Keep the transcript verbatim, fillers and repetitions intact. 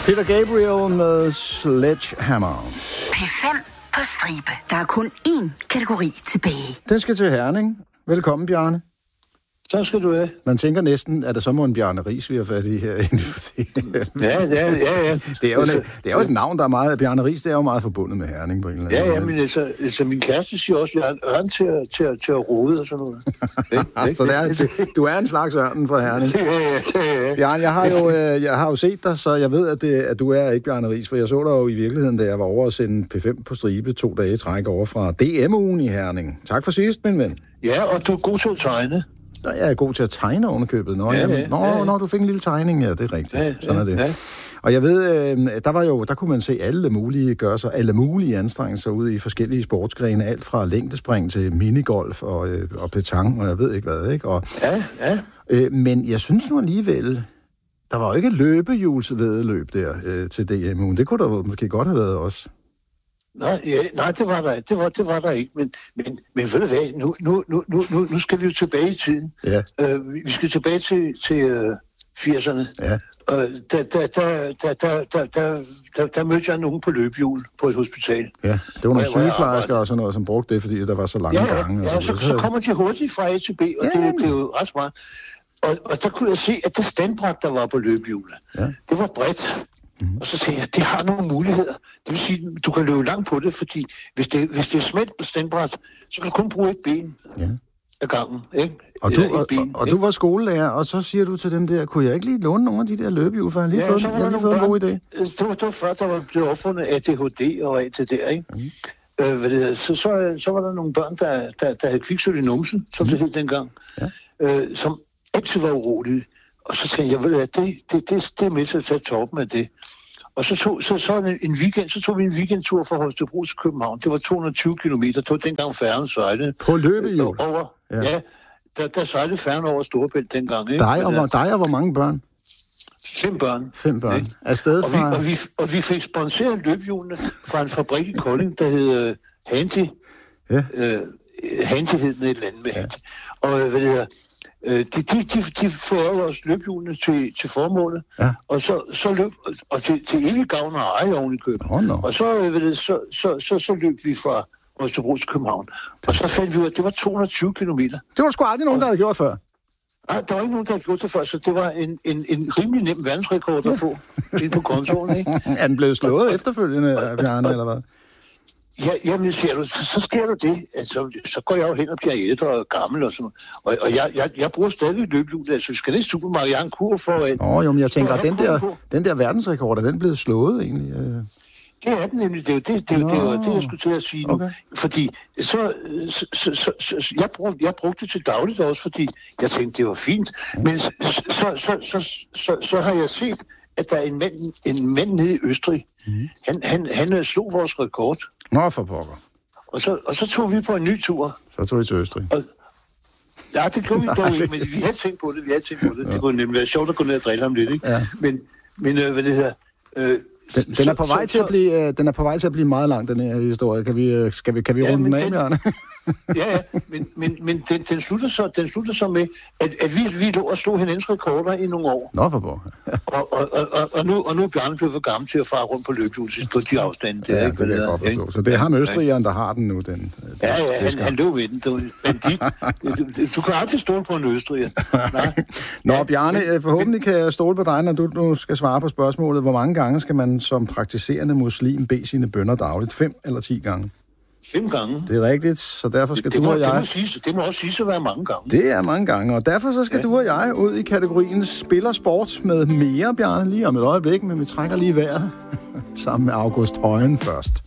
Peter Gabriel med Sledgehammer. P fem på stribe. Der er kun én kategori tilbage. Den skal til Herning. Velkommen, Bjarne. Så skal du have. Man tænker næsten, at det så må en Bjarne Riis, vi har fat i her. ja, ja, ja, ja. Det er jo, altså, det er jo et navn, der er meget... Bjarne Riis, det er jo meget forbundet med Herning på en eller anden ja, måde. Ja, men altså, altså min kæreste siger også, at jeg er ørn til, til, til at rode og sådan noget. Så det er, du er en slags ørnen fra Herning. ja, ja, ja, ja. Bjarne, jeg har, jo, jeg har jo set dig, så jeg ved, at, det, at du er ikke Bjarne Riis, for jeg så dig jo i virkeligheden, da jeg var over at sende P fem på stribe to dage i træk over fra D M-ugen i Herning. Tak for sidst, min ven. Ja, og du er god til at tegne. Nå, jeg er god til at tegne ovenikøbet. Nå, ja, jamen, ja, nå, ja, ja. Nå, du fik en lille tegning, ja, det er rigtigt. Ja, Sådan er det. Ja. Og jeg ved, øh, der var jo, der kunne man se alle mulige gøre sig, alle mulige anstrengelser ude i forskellige sportsgrene, alt fra længdespring til minigolf og, øh, og petanque, og jeg ved ikke hvad, ikke? Og, ja, ja. Øh, men jeg synes nu alligevel, der var jo ikke løbehjulsvæddeløb der øh, til D M-ugen. Det kunne der måske godt have været også. Nej, ja, nej, det var der, det var, det var der ikke, men, men, men ved du hvad, nu, nu, nu, nu, nu skal vi jo tilbage i tiden. Ja. Uh, vi skal tilbage til, til uh, firserne. Ja. Uh, der, der, der, der, der, der, der, der, der mødte jeg nogen på løbehjul på et hospital. Ja, det var nogle Og jeg var sygeplejersker og sådan noget, som brugte det, fordi der var så lange ja, gange. Ja, og så, så, så, så kommer de hurtigt fra A til B, og ja, det, det er jo ret smart. Og, og der kunne jeg se, at det standbræt, der var på løbehjulet, ja. det var bredt. Mm-hmm. Og så tænkte jeg, det har nogle muligheder. Det vil sige, du kan løbe langt på det, fordi hvis det, hvis det er smidt på standbræt, så kan du kun bruge et ben ja. af gangen. Ikke? Og, du, et ben, og, og ikke? du var skolelærer, og så siger du til dem der, kunne jeg ikke lige låne nogle af de der løbehjul, for jeg har lige ja, fået, jeg har lige fået en god idé. Det var, det var før, der var blevet opfundet A D H D og A T D, ikke? Mm. Øh, hvad det hedder, så, så, så var der nogle børn, der, der, der havde kviksøl i numsen, som det hed dengang, ja. øh, som altid var urolige. Og så tænkte jeg, ved du, det, det, det, det er med til at tage toppen af det. Og så tog, så, så en, en weekend, så tog vi en weekendtur fra Holstebro til København. Det var to hundrede og tyve kilometer. Det var dengang færgen sejlede. På løbehjul? Over, ja. ja, der, der sejlede færgen over Storebælt dengang. Ikke? Dig og, hvor, dig og hvor mange børn? Fem børn. Fem børn. Ikke? Afsted fra... Og vi, og, vi, og vi fik sponsoreret løbehjulene fra en fabrik i Kolding, der hed uh, Hanti. Ja. Uh, Hanti hed den et eller andet med ja. Hanti. Og hvad det hedder... De, de, de, de førte os løbehjulene til, til formålet, ja. og så, så løb, og til, til evig gavn og eje oven i køben. Oh, no. Og så, det, så, så, så, så løb vi fra Holstebro til København. Og så fandt vi ud af, at det var to hundrede og tyve kilometer. Det var sgu aldrig nogen, der havde gjort før. Nej, der var ikke nogen, der havde gjort det før, så det var en, en, en rimelig nem verdensrekord at få ind på kontoren, ikke? Er den blevet slået og, efterfølgende, Bjarne, eller hvad? Ja, jamen, ser du, så, så sker der det. Altså, så går jeg jo hen og bliver ældre og gammel og sådan noget. Og, og jeg, jeg, jeg bruger stadig løbehjul. Altså, vi skal næste supermarked, jeg har en kur for... Nå, jo, men jeg tænker, at den der, den der verdensrekord, er den blevet slået egentlig? Det er den nemlig. Det er jo det, det, det, det, det, det jeg skulle til at sige nu. Okay. Fordi så, så, så, så, så jeg, brug, jeg brugte det til dagligt også, fordi jeg tænkte, det var fint. Men så, så, så, så, så, så har jeg set, at der er en mand, en mand nede i Østrig. Mm. Han, han, han slog vores rekord. Nå, for pokker. Og så, og så tog vi på en ny tur. Så tog vi til Østrig. Og, ja, det gjorde vi dog ikke, men vi havde tænkt på det. Vi havde tænkt på det. Ja. Det kunne nemlig være sjovt at gå ned og drille ham lidt, ikke? Ja. Men, men øh, hvad det hedder... Øh, den, den, er på vej så, til at blive, øh, den er på vej til at blive meget lang, den her historie. Kan vi, øh, skal vi, kan vi ja, runde den af, Bjarne? ja, ja, men, men, men den, den, slutter så, den slutter så med, at, at vi, vi lå og slog hinandens rekorder i nogle år. Nå, for pokker. og, og, og, og, nu, og nu er Bjarne blevet for gammel til at fare rundt på løbehjul på de afstande. Der, ja, ikke, det kan jeg godt forstå. Så det er ham østrigeren, der har den nu, den. den ja, ja, han, han løb ved den. Du, bandit. du, du kan altid stole på en østriger. Nå, Bjarne, forhåbentlig kan jeg stole på dig, når du nu skal svare på spørgsmålet. Hvor mange gange skal man som praktiserende muslim bede sine bønner dagligt? Fem eller ti gange? Fem gange. Det er rigtigt, så derfor skal det, det du må, og jeg... Det må, sige, det må også sige at være mange gange. Det er mange gange, og derfor så skal ja. du og jeg ud i kategorien spiller sport med mere, Bjarne, lige om et øjeblik, men vi trækker lige vejret sammen med August Højen først.